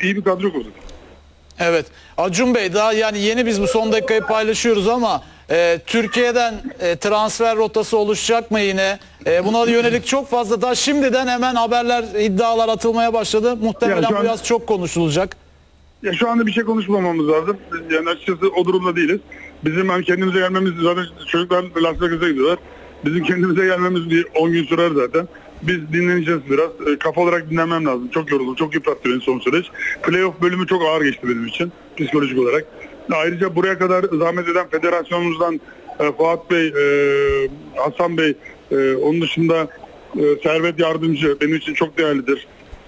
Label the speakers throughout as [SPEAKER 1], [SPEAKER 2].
[SPEAKER 1] iyi bir kadro kurduk.
[SPEAKER 2] Evet. Acun Bey, daha yani yeni biz bu son dakikayı paylaşıyoruz ama Türkiye'den transfer rotası oluşacak mı yine? Buna yönelik çok fazla daha şimdiden hemen haberler, iddialar atılmaya başladı. Muhtemelen bu yaz çok konuşulacak.
[SPEAKER 1] Ya şu anda bir şey konuşmamamız lazım. Yani açıkçası o durumda değiliz. Bizim hani kendimize gelmemiz, zaten çocuklar Las Vegas'a gidiyorlar. Bizim kendimize gelmemiz bir 10 gün sürer zaten. Biz dinleneceğiz biraz. Kafa olarak dinlenmem lazım. Çok yoruldum. Çok yıprattı beni son süreç. Playoff bölümü çok ağır geçti benim için. Psikolojik olarak. Ayrıca buraya kadar zahmet eden federasyonumuzdan Fuat Bey, Hasan Bey, onun dışında Servet Yardımcı benim için çok değerlidir.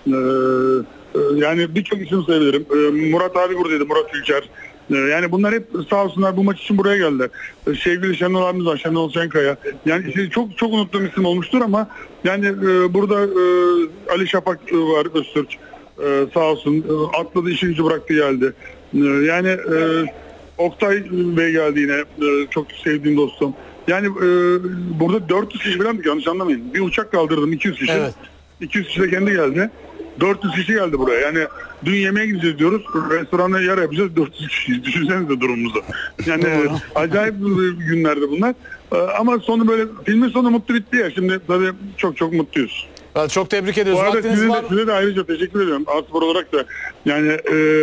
[SPEAKER 1] Yani birçok isim sayabilirim. Murat abi buradaydı, Murat Ülker. Yani bunlar hep sağ olsunlar bu maç için buraya geldi. Sevgili Şenol abimiz var, Şenol Şenkaya. Yani çok çok unuttuğum isim olmuştur ama yani burada Ali Şafak var, Öztürk. Sağ olsun atladı, işi gücü bıraktı geldi. Yani Oktay Bey geldi yine, çok sevdiğim dostum. Yani burada 400 kişi falan, yanlış anlamayın. Bir uçak kaldırdım, 200 kişi. Evet. 200 kişi de kendi geldi. 400 kişi geldi buraya. Yani dün yemeğe gideceğiz diyoruz. Restoranda yer yapacağız. 400 kişiyiz. Düşünsenize durumumuzu. Yani acayip günlerdi bunlar. Ama sonu böyle, filmin sonu mutlu bitti ya. Şimdi tabii çok çok mutluyuz.
[SPEAKER 2] Çok tebrik ediyoruz.
[SPEAKER 1] Bu arada size de ayrıca teşekkür ediyorum. A-Spor olarak da yani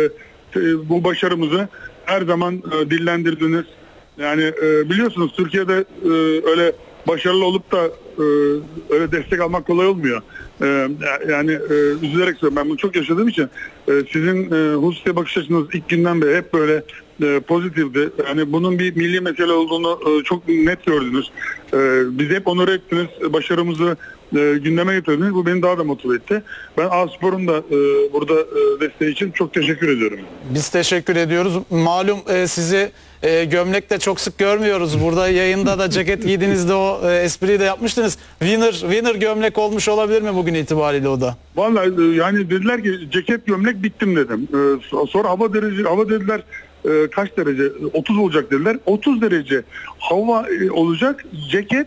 [SPEAKER 1] bu başarımızı her zaman dillendirdiniz. Yani biliyorsunuz Türkiye'de öyle başarılı olup da öyle destek almak kolay olmuyor. Yani üzülerek söylüyorum, ben bunu çok yaşadığım için sizin hususiye bakış açınız ilk günden beri hep böyle pozitifti. Yani bunun bir milli mesele olduğunu çok net gördünüz. Bizi hep onur ettiniz. Başarımızı gündeme getirdiniz. Bu beni daha da motive etti. Ben A-Spor'un da burada desteği için çok teşekkür ediyorum.
[SPEAKER 2] Biz teşekkür ediyoruz. Malum sizi gömlekle çok sık görmüyoruz. Burada yayında da ceket giydiğinizde o espriyi de yapmıştınız. Winner gömlek olmuş olabilir mi bugün itibariyle o da?
[SPEAKER 1] Vallahi yani dediler ki ceket gömlek bittim dedim. Sonra hava dediler kaç derece? 30 olacak dediler. 30 derece hava olacak, ceket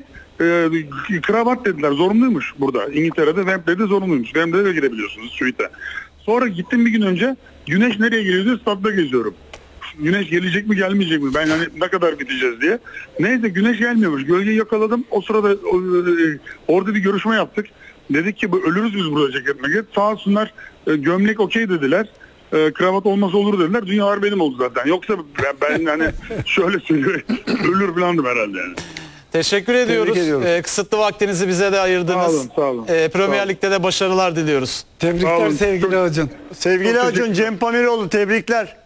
[SPEAKER 1] kravat dediler. Zorunluymuş burada. İngiltere'de Wembley'de zorunluymuş. Wembley'de girebiliyorsunuz suite. Sonra gittim bir gün önce. Güneş nereye geliyor? Stadda geziyorum. Güneş gelecek mi gelmeyecek mi? Ben hani ne kadar biteceğiz diye. Neyse güneş gelmiyormuş. Gölgeyi yakaladım. O sırada orada bir görüşme yaptık. Dedik ki ölürüz biz burada ceket meket. Sağ olsunlar gömlek okey dediler. Kravat olmasa olur dediler. Dünya benim oldu zaten. Yoksa ben hani şöyle söylüyorum ölür falandım herhalde yani.
[SPEAKER 2] Teşekkür ediyoruz. Kısıtlı vaktinizi bize de ayırdınız.
[SPEAKER 1] Sağ olun.
[SPEAKER 2] Premier Lig'de de başarılar diliyoruz.
[SPEAKER 3] Tebrikler sevgili Acun.
[SPEAKER 4] Sevgili Acun, Cem Pamiroğlu tebrikler.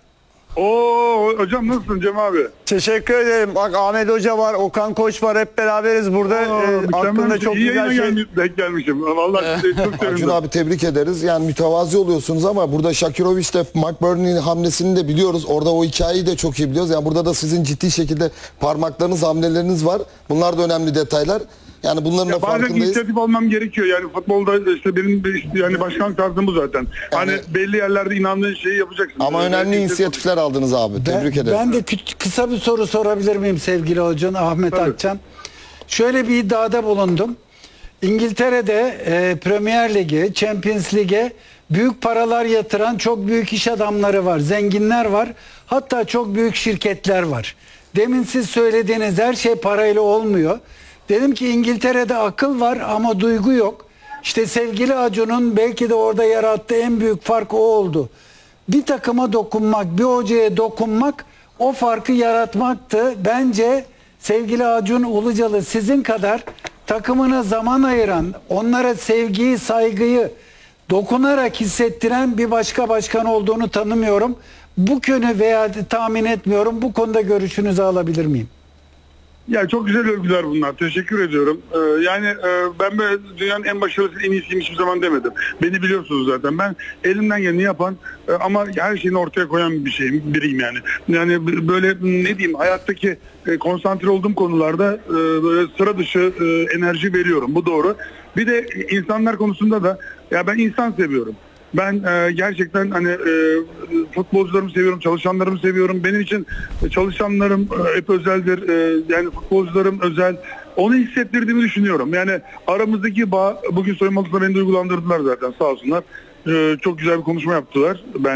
[SPEAKER 1] Oo hocam, nasılsın Cem abi?
[SPEAKER 4] Teşekkür ederim. Bak Ahmet Hoca var, Okan Koç var, hep beraberiz burada. Aklımda çok güzel şey.
[SPEAKER 1] Denk gelmişim. Vallahi çok sevindim.
[SPEAKER 5] Acun abi tebrik ederiz. Yani mütevazi oluyorsunuz ama burada Shakirovic de Mark Burney'in hamlesini de biliyoruz. Orada o hikayeyi de çok iyi biliyoruz. Yani burada da sizin ciddi şekilde parmaklarınız, hamleleriniz var. Bunlar da önemli detaylar. Yani bunların da farkındayız.
[SPEAKER 1] Bazen inisiyatif almam gerekiyor. Yani futbolda işte benim yani başkan tarzım bu zaten. Hani belli yerlerde inandığın şeyi yapacaksın.
[SPEAKER 5] Ama önemli inisiyatifler aldınız abi. Tebrik ederim.
[SPEAKER 3] Ben de kısa bir soru sorabilir miyim sevgili hocam Ahmet Akçan? Şöyle bir iddiada bulundum. İngiltere'de Premier Lig'e, Champions Lig'e büyük paralar yatıran çok büyük iş adamları var, zenginler var. Hatta çok büyük şirketler var. Demin siz söylediğiniz her şey parayla olmuyor. Dedim ki İngiltere'de akıl var ama duygu yok. İşte sevgili Acun'un belki de orada yarattığı en büyük fark o oldu. Bir takıma dokunmak, bir hocaya dokunmak o farkı yaratmaktı. Bence sevgili Acun Ilıcalı sizin kadar takımına zaman ayıran, onlara sevgiyi, saygıyı dokunarak hissettiren bir başka başkan olduğunu tanımıyorum. Bu konu veya tahmin etmiyorum. Bu konuda görüşünüzü alabilir miyim?
[SPEAKER 1] Ya çok güzel övgüler bunlar. Teşekkür ediyorum. Yani ben böyle dünyanın en başarılısı, en iyisiyim hiçbir zaman demedim. Beni biliyorsunuz zaten. Ben elimden geleni yapan ama her şeyini ortaya koyan biriyim yani. Yani böyle ne diyeyim, hayattaki konsantre olduğum konularda böyle sıra dışı enerji veriyorum. Bu doğru. Bir de insanlar konusunda da ya ben insan seviyorum. Ben gerçekten hani futbolcularımı seviyorum, çalışanlarımı seviyorum. Benim için çalışanlarım hep özeldir. Yani futbolcularım özel. Onu hissettirdiğimi düşünüyorum. Yani aramızdaki bağ, bugün soyunma odasında beni duygulandırdılar zaten, sağ olsunlar. Çok güzel bir konuşma yaptılar. Ben